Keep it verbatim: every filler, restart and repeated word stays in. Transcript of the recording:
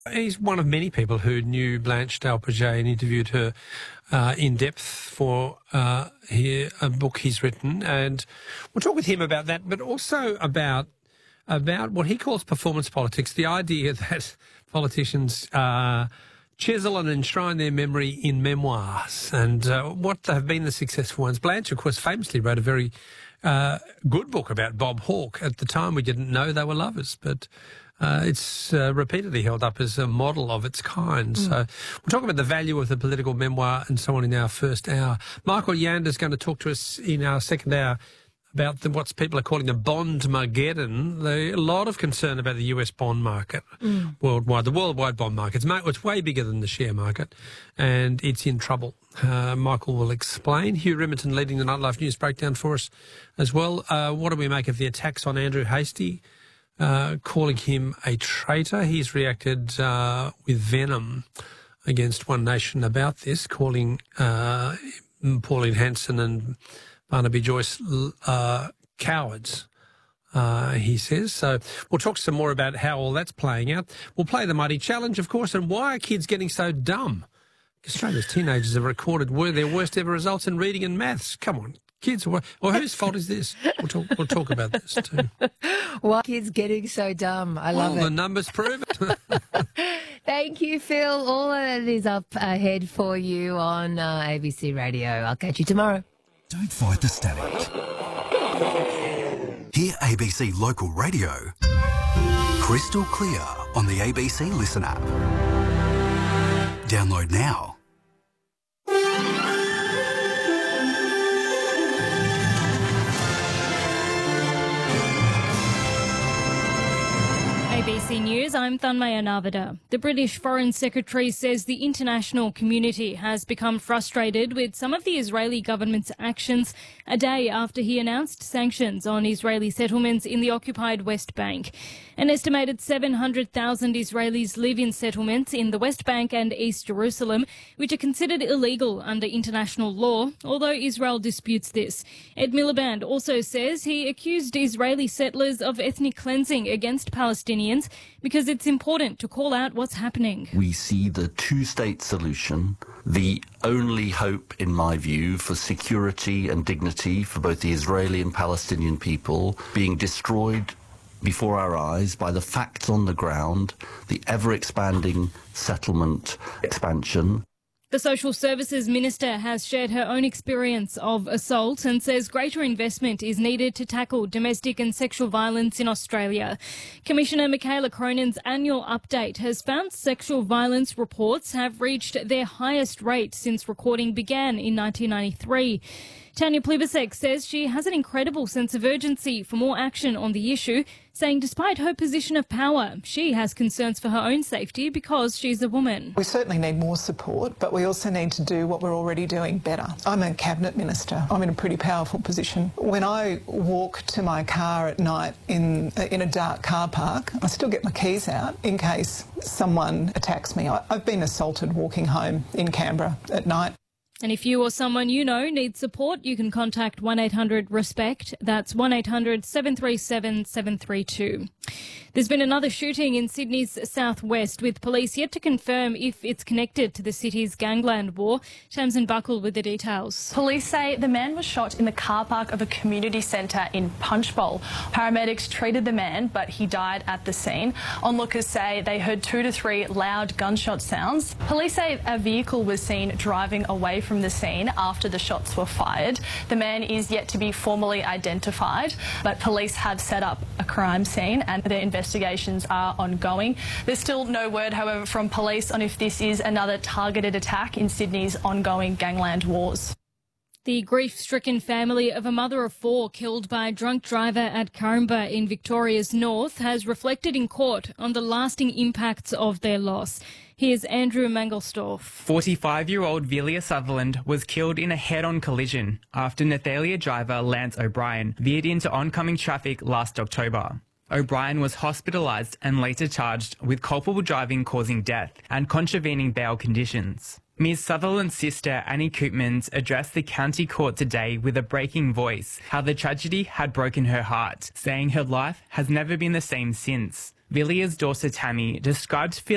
He's one of many people who knew Blanche Delpaget and interviewed her uh, in depth for uh, here, a book he's written. And we'll talk with him about that, but also about about what he calls performance politics, the idea that politicians uh, chisel and enshrine their memory in memoirs and uh, what have been the successful ones. Blanche, of course, famously wrote a very uh, good book about Bob Hawke. At the time, we didn't know they were lovers, but uh, it's uh, repeatedly held up as a model of its kind. Mm. So we'll talk about the value of the political memoir and so on in our first hour. Michael Yander is going to talk to us in our second hour about the, what people are calling the bond-mageddon. There's a lot of concern about the U S bond market mm. worldwide. The worldwide bond market, it's way bigger than the share market, and it's in trouble. Uh, Michael will explain. Hugh Rimerton leading the Nightlife News breakdown for us as well. Uh, what do we make of the attacks on Andrew Hastie, uh, calling him a traitor? He's reacted uh, with venom against One Nation about this, calling uh, Pauline Hanson and Barnaby Joyce uh, cowards, uh, he says. So we'll talk some more about how all that's playing out. We'll play the Mighty Challenge, of course, and why are kids getting so dumb? Australia's teenagers have recorded their worst ever results in reading and maths. Come on, kids. Or whose fault is this? We'll talk, we'll talk about this too. Why are kids getting so dumb? I love well, it. The numbers prove it. Thank you, Phil. All of that is up ahead for you on uh, A B C Radio. I'll catch you tomorrow. Don't fight the static. Hear A B C Local Radio crystal clear on the A B C Listen app. Download now. A B C News, I'm Thanmaya Navada. The British Foreign Secretary says the international community has become frustrated with some of the Israeli government's actions a day after he announced sanctions on Israeli settlements in the occupied West Bank. An estimated seven hundred thousand Israelis live in settlements in the West Bank and East Jerusalem, which are considered illegal under international law, although Israel disputes this. Ed Miliband also says he accused Israeli settlers of ethnic cleansing against Palestinians because it's important to call out what's happening. We see the two-state solution, the only hope, in my view, for security and dignity for both the Israeli and Palestinian people, being destroyed before our eyes by the facts on the ground, the ever-expanding settlement expansion. The Social Services Minister has shared her own experience of assault and says greater investment is needed to tackle domestic and sexual violence in Australia. Commissioner Michaela Cronin's annual update has found sexual violence reports have reached their highest rate since recording began in nineteen ninety-three. Tanya Plibersek says she has an incredible sense of urgency for more action on the issue, saying despite her position of power, she has concerns for her own safety because she's a woman. We certainly need more support, but we also need to do what we're already doing better. I'm a cabinet minister. I'm in a pretty powerful position. When I walk to my car at night in, in a dark car park, I still get my keys out in case someone attacks me. I, I've been assaulted walking home in Canberra at night. And if you or someone you know needs support, you can contact one eight hundred RESPECT. That's one eight hundred seven three seven seven three two. There's been another shooting in Sydney's southwest, with police yet to confirm if it's connected to the city's gangland war. Tamsin Buckle with the details. Police say the man was shot in the car park of a community centre in Punchbowl. Paramedics treated the man, but he died at the scene. Onlookers say they heard two to three loud gunshot sounds. Police say a vehicle was seen driving away from the scene after the shots were fired. The man is yet to be formally identified, but police have set up a crime scene and their investigations are ongoing. There's still no word, however, from police on if this is another targeted attack in Sydney's ongoing gangland wars. The grief-stricken family of a mother of four killed by a drunk driver at Caringbah in Victoria's north has reflected in court on the lasting impacts of their loss. Here's Andrew Mangelsdorf. forty-five-year-old Velia Sutherland was killed in a head-on collision after Nathalia driver Lance O'Brien veered into oncoming traffic last October. O'Brien was hospitalised and later charged with culpable driving causing death and contravening bail conditions. Miz Sutherland's sister, Annie Koopmans, addressed the county court today with a breaking voice how the tragedy had broken her heart, saying her life has never been the same since. Velia's daughter Tammy described feeling